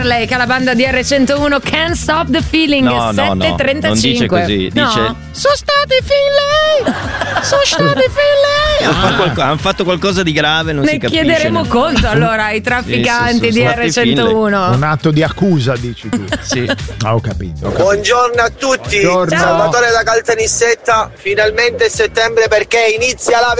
Marley, che la banda di R101, Can't Stop the Feeling. No, 7:35. non dice così, dice sono stati Finlay. Hanno fatto qualcosa di grave, non ne si capisce. Ne chiederemo conto allora ai trafficanti di R101. Un atto di accusa, dici tu. Sì. Ho capito. Buongiorno a tutti. Buongiorno. Salvatore da Caltanissetta. Finalmente è settembre perché inizia la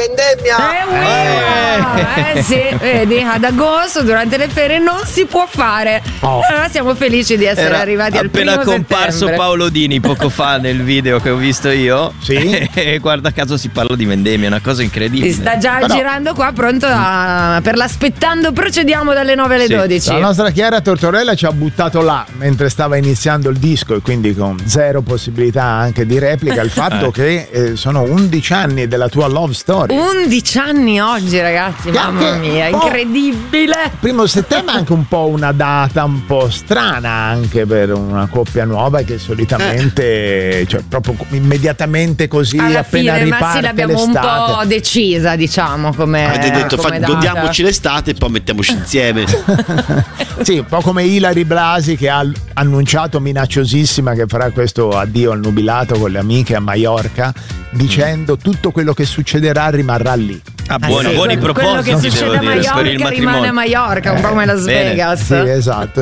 vendemmia. Sì, vedi, ad agosto durante le ferie non si può fare. Allora siamo felici di essere arrivati al primo appena comparso settembre. Paolo Dini poco fa nel video che ho visto io. Sì. E guarda caso si parla di vendemmia, è una cosa incredibile. Si sta già girando qua, pronto per l'aspettando. Procediamo dalle 9 alle 12. La nostra Chiara Tortorella ci ha buttato là mentre stava iniziando il disco e quindi con zero possibilità anche di replica il fatto che sono 11 anni della tua love story. 11 anni oggi, ragazzi, mamma mia, incredibile. Primo settembre è anche un po' una data un po' strana anche per una coppia nuova che solitamente cioè proprio immediatamente così alla appena fine, riparte ma sì, l'abbiamo l'estate. un po' decisa, diciamo, come avete detto come data. godiamoci l'estate e poi mettiamoci insieme. Sì, un po' come Ilary Blasi che ha annunciato minacciosissima che farà questo addio al nubilato con le amiche a Maiorca dicendo tutto quello che succederà rimarrà lì. Buoni propositi. Quello che succede a Maiorca rimane a Maiorca, un po' come Las Vegas. Sì, esatto.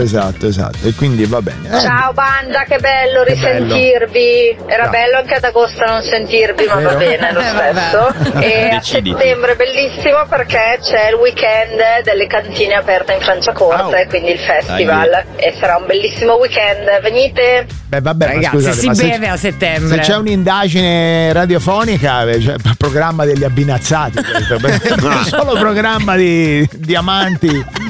E quindi va bene. Ciao banda, che bello risentirvi. Era bello anche ad agosto non sentirvi, ma va bene lo stesso. E a settembre è bellissimo perché c'è il weekend delle cantine aperte in Franciacorta, quindi il festival. E sarà un bellissimo weekend. Venite. Beh, vabbè, ragazzi, scusate, si beve a settembre. Se c'è un'indagine radiofonica, c'è il programma degli abbinazzati, solo programma di amanti.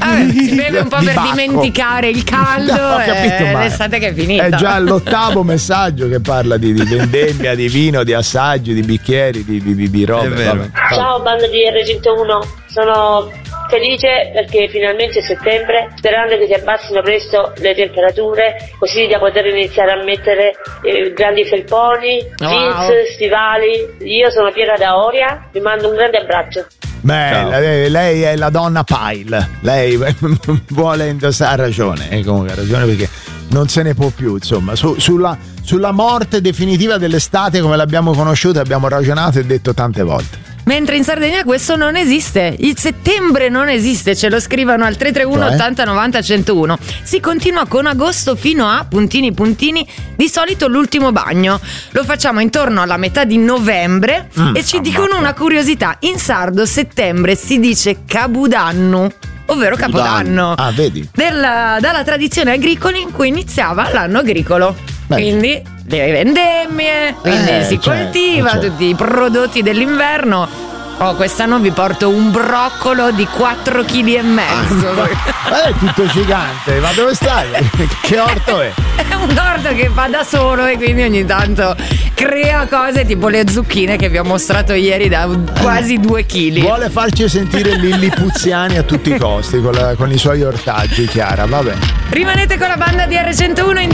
Si beve un po' per dimenticare il caldo e l'estate che è finita. È già l'8º messaggio che parla di vendemmia, di vino, di assaggi, di bicchieri, di robe. Ciao banda di R101, sono felice perché finalmente è settembre, sperando che si abbassino presto le temperature così da poter iniziare a mettere grandi felponi, jeans, stivali. Io sono Piera da Oria, vi mando un grande abbraccio. Beh, lei è la donna Pile, lei vuole indossare, ha ragione, comunque ha ragione perché non se ne può più, insomma, sulla morte definitiva dell'estate come l'abbiamo conosciuta abbiamo ragionato e detto tante volte. Mentre in Sardegna questo non esiste, il settembre non esiste, ce lo scrivono al 331 80 90 101. Si continua con agosto fino a puntini, di solito l'ultimo bagno lo facciamo intorno alla metà di novembre e ci dicono una curiosità: in sardo settembre si dice Cabudanno, ovvero Capodanno. Vedi? Dalla tradizione agricola in cui iniziava l'anno agricolo. Quindi le vendemmie, quindi si coltiva tutti i prodotti dell'inverno. Quest'anno vi porto un broccolo di 4,5 kg. È tutto gigante, ma dove stai? Che orto è? È un orto che fa da solo e quindi ogni tanto crea cose tipo le zucchine che vi ho mostrato ieri da quasi 2 kg. Vuole farci sentire Lillipuziani a tutti i costi con i suoi ortaggi, Chiara, va bene. Rimanete con la banda di R101 in